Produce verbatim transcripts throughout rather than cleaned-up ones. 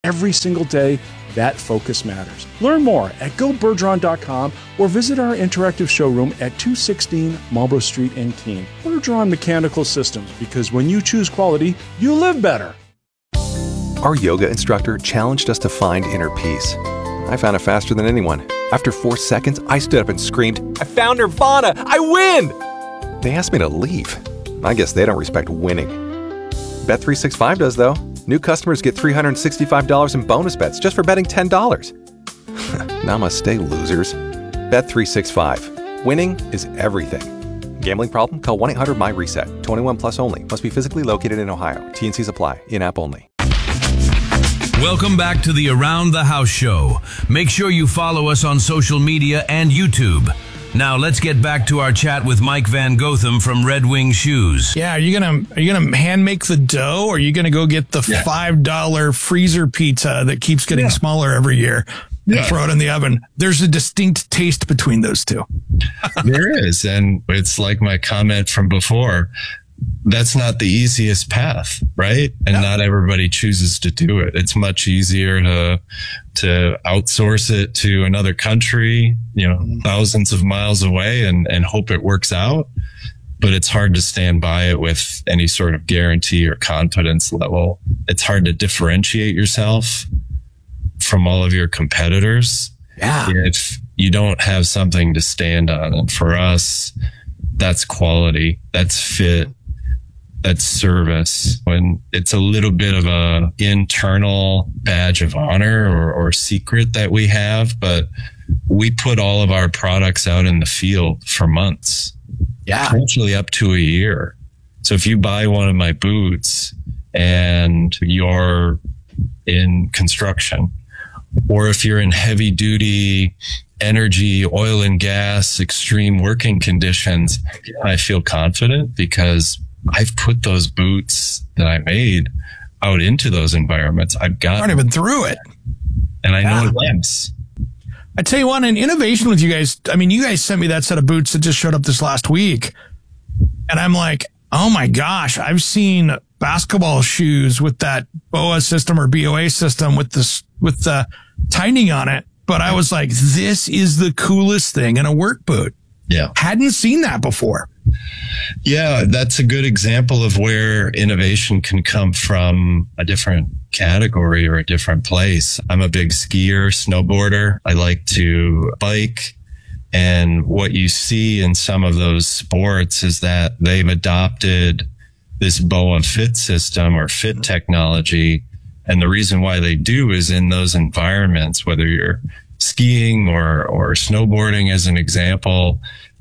Every single day, that focus matters. Learn more at go bergeron dot com or visit our interactive showroom at two sixteen Marlborough Street in Keene. Bergeron Mechanical Systems, because when you choose quality, you live better. Our yoga instructor challenged us to find inner peace. I found it faster than anyone. After four seconds, I stood up and screamed, "I found Nirvana! I win!" They asked me to leave. I guess they don't respect winning. Bet three sixty-five does, though. New customers get three hundred sixty-five dollars in bonus bets just for betting ten dollars. Namaste, losers. Bet three sixty-five. Winning is everything. Gambling problem? Call one eight hundred my reset. twenty-one plus only. Must be physically located in Ohio. T N Cs apply. In-app only. Welcome back to the Around the House show. Make sure you follow us on social media and YouTube. Now let's get back to our chat with Mike Van Gotham from Red Wing Shoes. Yeah, are you gonna are you gonna hand make the dough, or are you gonna go get the yeah. five dollar freezer pizza that keeps getting yeah. smaller every year and yeah. throw it in the oven? There's a distinct taste between those two. There is, and it's like my comment from before. That's not the easiest path, right? And no. not everybody chooses to do it. It's much easier to to outsource it to another country, you know, mm-hmm. thousands of miles away, and and hope it works out. But it's hard to stand by it with any sort of guarantee or confidence level. It's hard to differentiate yourself from all of your competitors yeah. if you don't have something to stand on. And for us, that's quality, that's fit, that's service. When it's a little bit of a internal badge of honor or, or secret that we have, but we put all of our products out in the field for months, yeah, potentially up to a year. So if you buy one of my boots and you're in construction, or if you're in heavy duty energy, oil and gas, extreme working conditions, I feel confident because I've put those boots that I made out into those environments. I've got already been through it. And I yeah. know it lamps. I tell you what, an innovation with you guys. I mean, you guys sent me that set of boots that just showed up this last week. And I'm like, oh my gosh, I've seen basketball shoes with that B O A system or B O A system with this, with the tightening on it. But I was like, this is the coolest thing in a work boot. Yeah. Hadn't seen that before. Yeah, that's a good example of where innovation can come from a different category or a different place. I'm a big skier, snowboarder. I like to bike. And what you see in some of those sports is that they've adopted this B O A fit system or fit technology. And the reason why they do is in those environments, whether you're skiing or, or snowboarding as an example,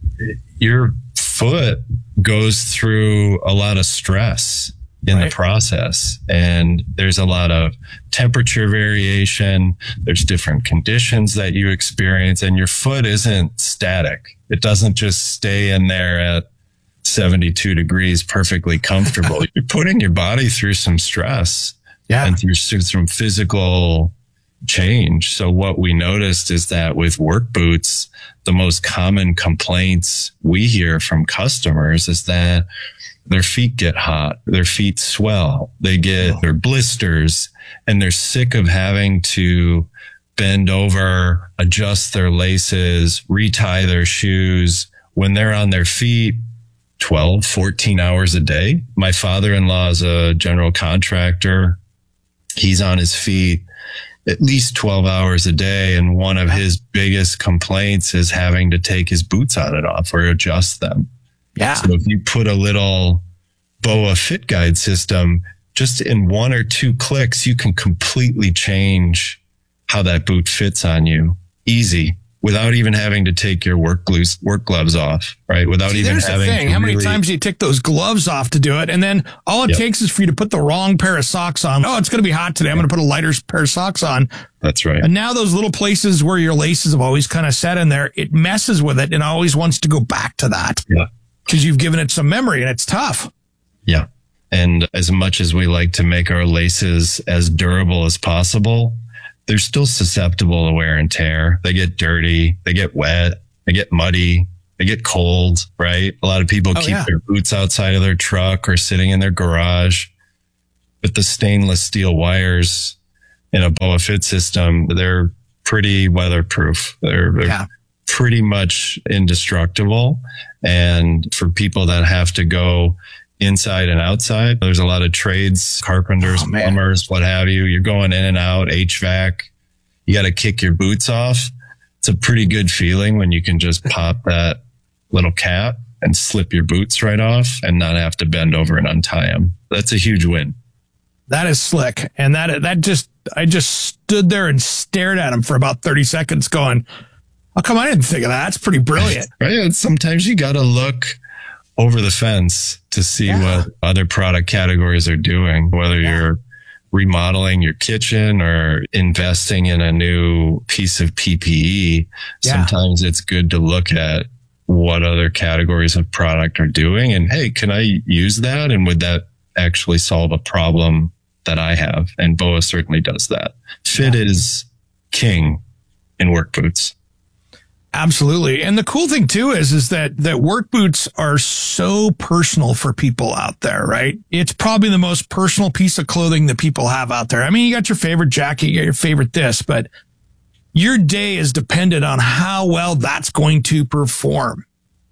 your foot goes through a lot of stress in right. the process. And there's a lot of temperature variation. There's different conditions that you experience, and your foot isn't static. It doesn't just stay in there at seventy-two degrees, perfectly comfortable. You're putting your body through some stress yeah. and through some physical change. So what we noticed is that with work boots, the most common complaints we hear from customers is that their feet get hot, their feet swell, they get their blisters, and they're sick of having to bend over, adjust their laces, retie their shoes when they're on their feet twelve, fourteen hours a day. My father-in-law is a general contractor. He's on his feet at least twelve hours a day. And one of his biggest complaints is having to take his boots on and off or adjust them. Yeah. So if you put a little B O A Fit Guide system, just in one or two clicks, you can completely change how that boot fits on you. Easy. Without even having to take your work gloves, work gloves off, right? Without See, even there's having the thing. to How many really... times do you take those gloves off to do it? And then all it yep. takes is for you to put the wrong pair of socks on. Oh, it's going to be hot today. I'm going to put a lighter pair of socks on. That's right. And now those little places where your laces have always kind of set in there, it messes with it and always wants to go back to that. Yeah. Because you've given it some memory and it's tough. Yeah. And as much as we like to make our laces as durable as possible, they're still susceptible to wear and tear. They get dirty, they get wet, they get muddy, they get cold, right? A lot of people oh, keep yeah. their boots outside of their truck or sitting in their garage. But the stainless steel wires in a BOA Fit system, they're pretty weatherproof. They're, they're Yeah. pretty much indestructible. And for people that have to go inside and outside, there's a lot of trades, carpenters, Oh, man. plumbers, what have you. You're going in and out, H V A C. You got to kick your boots off. It's a pretty good feeling when you can just pop that little cap and slip your boots right off and not have to bend over and untie them. That's a huge win. That is slick. And that, that just, I just stood there and stared at him for about thirty seconds going, how come I didn't think of that? That's pretty brilliant. Right. And sometimes you got to look over the fence to see Yeah. what other product categories are doing, whether Yeah. you're remodeling your kitchen or investing in a new piece of P P E. Yeah. Sometimes it's good to look at what other categories of product are doing. And hey, can I use that? And would that actually solve a problem that I have? And BOA certainly does that. Fit Yeah. is king in work boots. Absolutely. And the cool thing too is, is that, that work boots are so personal for people out there, right? It's probably the most personal piece of clothing that people have out there. I mean, you got your favorite jacket, you got your favorite this, but your day is dependent on how well that's going to perform.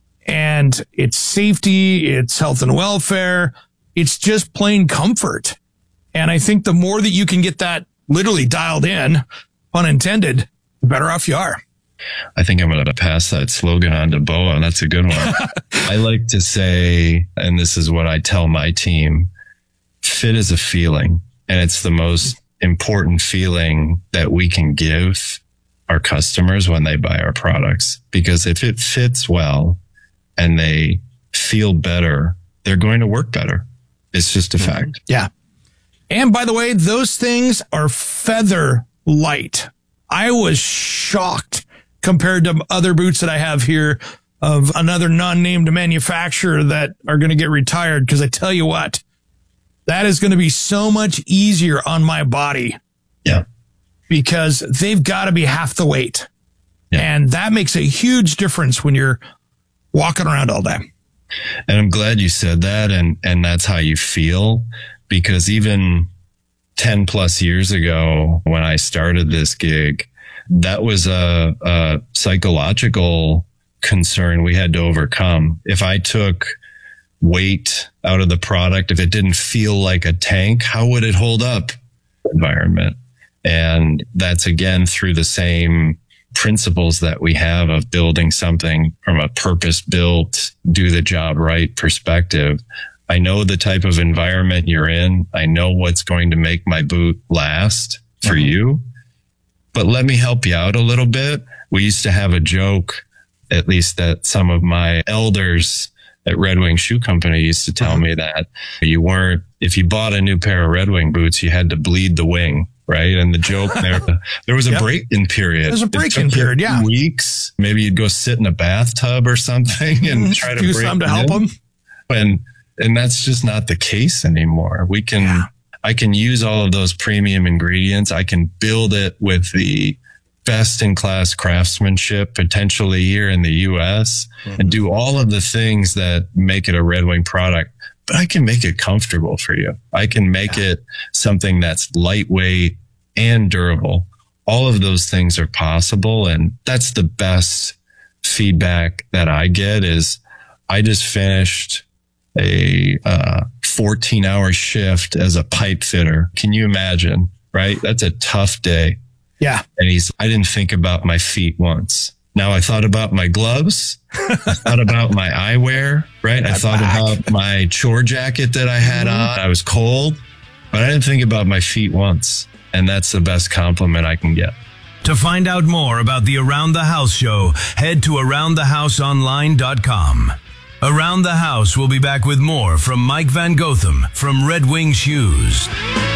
And it's safety, it's health and welfare, it's just plain comfort. And I think the more that you can get that literally dialed in, pun intended, the better off you are. I think I'm going to pass that slogan on to BOA. That's a good one. I like to say, and this is what I tell my team, fit is a feeling, and it's the most important feeling that we can give our customers when they buy our products. Because if it fits well and they feel better, they're going to work better. It's just a fact. Yeah. And by the way, those things are feather light. I was shocked compared to other boots that I have here of another non-named manufacturer that are going to get retired. Because I tell you what, that is going to be so much easier on my body Yeah. because they've got to be half the weight. Yeah. And that makes a huge difference when you're walking around all day. And I'm glad you said that. And, and that's how you feel, because even ten plus years ago, when I started this gig, that was a, a psychological concern we had to overcome. If I took weight out of the product, if it didn't feel like a tank, how would it hold up environment? And that's again through the same principles that we have of building something from a purpose built, do the job right perspective. I know the type of environment you're in. I know what's going to make my boot last for mm-hmm. you. But let me help you out a little bit. We used to have a joke, at least that some of my elders at Red Wing Shoe Company used to tell mm-hmm. me that you weren't, if you bought a new pair of Red Wing boots, you had to bleed the wing, right? And the joke there, there was a yep. break-in period. There's a break-in period, yeah. Weeks. Maybe you'd go sit in a bathtub or something and try to do break something to help them. And, and that's just not the case anymore. We can, yeah. I can use all of those premium ingredients. I can build it with the best in class craftsmanship, potentially here in the U S, mm-hmm. and do all of the things that make it a Red Wing product. But I can make it comfortable for you. I can make yeah. it something that's lightweight and durable. All of those things are possible. And that's the best feedback that I get is I just finished a uh, fourteen hour shift as a pipe fitter. Can you imagine? Right? That's a tough day. Yeah. And he's, I didn't think about my feet once. Now I thought about my gloves. I thought about my eyewear, right? I thought back. about my chore jacket that I had mm-hmm. on. I was cold, but I didn't think about my feet once. And that's the best compliment I can get. To find out more about the Around the House show, head to around the house online dot com. Around the House will be back with more from Mike Van Gotham from Red Wing Shoes.